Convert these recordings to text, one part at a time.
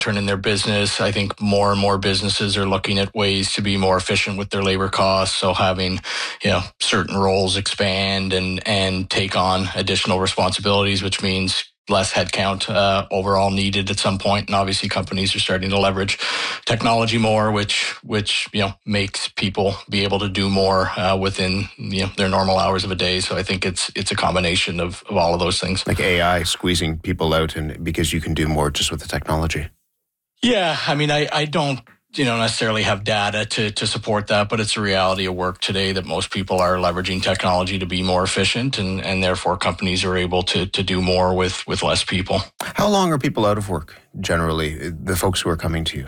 turn in their business. I think more and more businesses are looking at ways to be more efficient with their labor costs. So having, certain roles expand and take on additional responsibilities, which means less headcount overall needed at some point. And obviously companies are starting to leverage technology more, which makes people be able to do more within their normal hours of a day. So I think it's a combination of all of those things. Like AI squeezing people out, and because you can do more just with the technology. Yeah, I mean, I don't necessarily have data to support that, but it's a reality of work today that most people are leveraging technology to be more efficient, and therefore companies are able to do more with less people. How long are people out of work, generally, the folks who are coming to you?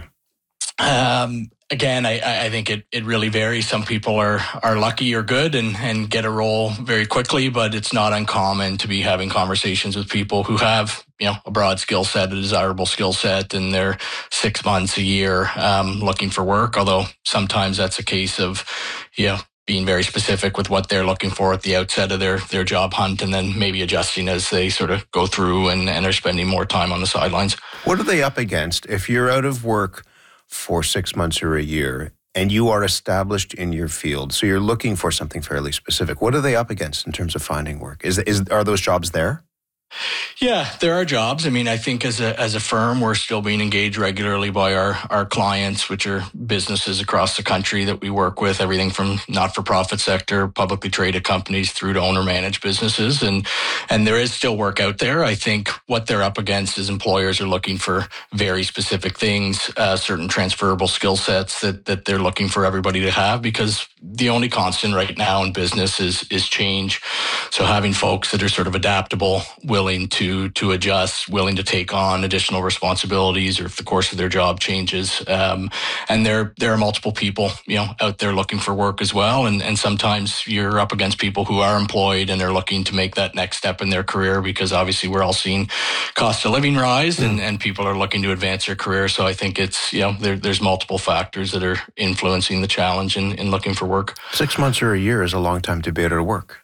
Again, I think it really varies. Some people are lucky or good and get a role very quickly, but it's not uncommon to be having conversations with people who have, a broad skill set, a desirable skill set, and they're 6 months, a year, looking for work. Although sometimes that's a case of, being very specific with what they're looking for at the outset of their job hunt, and then maybe adjusting as they sort of go through and are spending more time on the sidelines. What are they up against? If you're out of work for 6 months or a year, and you are established in your field, so you're looking for something fairly specific, what are they up against in terms of finding work? Are those jobs there? Yeah, there are jobs. I mean, I think as a firm, we're still being engaged regularly by our clients, which are businesses across the country that we work with, everything from not-for-profit sector, publicly traded companies through to owner-managed businesses. And there is still work out there. I think what they're up against is employers are looking for very specific things, certain transferable skill sets that they're looking for everybody to have, because the only constant right now in business is change. So having folks that are sort of adaptable, willing to adjust, willing to take on additional responsibilities, or if the course of their job changes. And there are multiple people, out there looking for work as well. And sometimes you're up against people who are employed and are looking to make that next step in their career, because obviously we're all seeing cost of living rise and people are looking to advance their career. So I think it's, there's multiple factors that are influencing the challenge in looking for work. 6 months or a year is a long time to be out of work.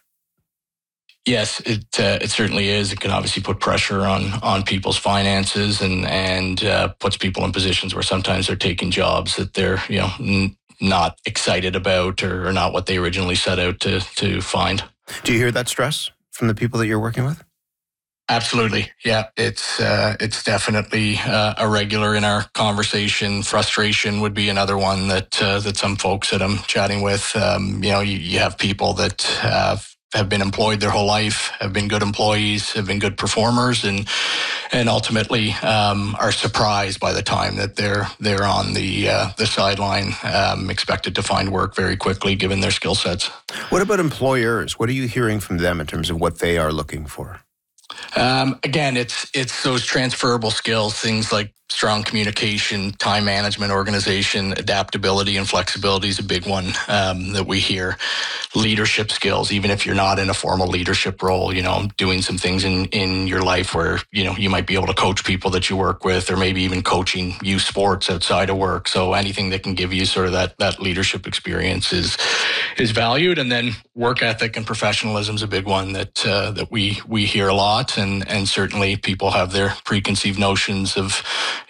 Yes, it certainly is. It can obviously put pressure on people's finances and puts people in positions where sometimes they're taking jobs that they're not excited about or not what they originally set out to find. Do you hear that stress from the people that you're working with? Absolutely. Yeah, it's definitely a regular in our conversation. Frustration would be another one that some folks that I'm chatting with. You have people that have been employed their whole life, have been good employees, have been good performers, and ultimately are surprised by the time that they're on the sideline, expected to find work very quickly given their skill sets. What about employers? What are you hearing from them in terms of what they are looking for? Again, it's those transferable skills, things like strong communication, time management, organization, adaptability, and flexibility is a big one that we hear. Leadership skills, even if you're not in a formal leadership role, doing some things in your life where, you might be able to coach people that you work with, or maybe even coaching youth sports outside of work. So anything that can give you sort of that leadership experience is valued. And then work ethic and professionalism is a big one that we hear a lot. And certainly people have their preconceived notions of,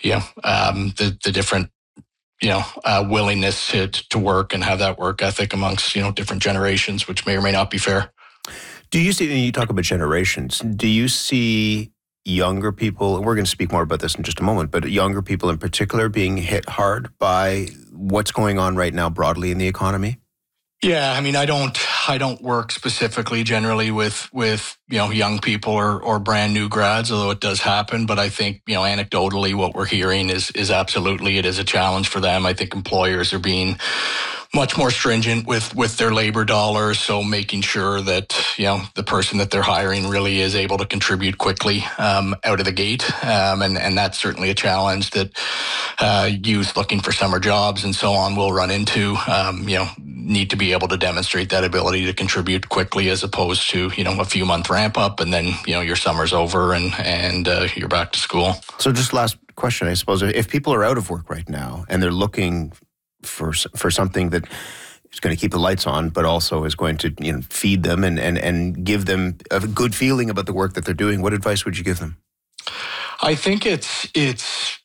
the different, willingness to work and have that work ethic amongst, different generations, which may or may not be fair. Do you see, you talk about generations, do you see younger people, and we're going to speak more about this in just a moment, but younger people in particular being hit hard by what's going on right now broadly in the economy? Yeah, I mean, I don't work specifically generally with young people or brand new grads, although it does happen. But I think, anecdotally, what we're hearing is absolutely it is a challenge for them. I think employers are being much more stringent with their labor dollars. So making sure that, the person that they're hiring really is able to contribute quickly out of the gate. And that's certainly a challenge that youth looking for summer jobs and so on will run into, need to be able to demonstrate that ability to contribute quickly as opposed to, a few month ramp up and then, your summer's over and you're back to school. So just last question, I suppose, if people are out of work right now and they're looking for something that is going to keep the lights on, but also is going to feed them and give them a good feeling about the work that they're doing, what advice would you give them? I think it's